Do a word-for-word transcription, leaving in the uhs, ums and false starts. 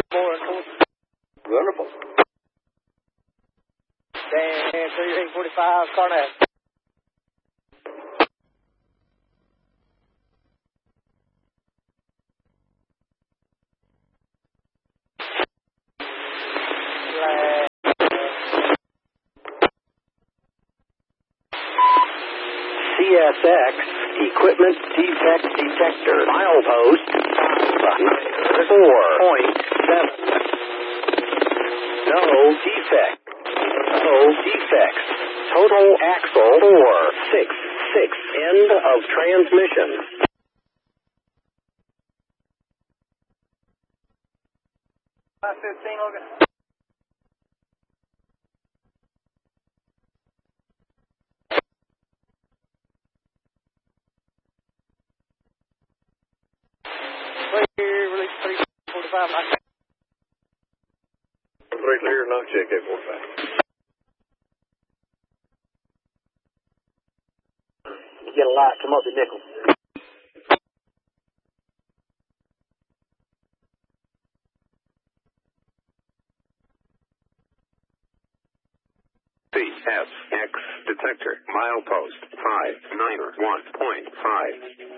More towards. Wonderful. Stand three eight forty-five, Carnett. C S X Equipment Defect Detector. Milepost four point seven. No defect. No defects. Total axle four six six. End of transmission. five fifteen, Logan. Release three forty-five. Three clear, knock check eight four five. You get a light, come up to nickel. C S X detector, milepost five nine one point five.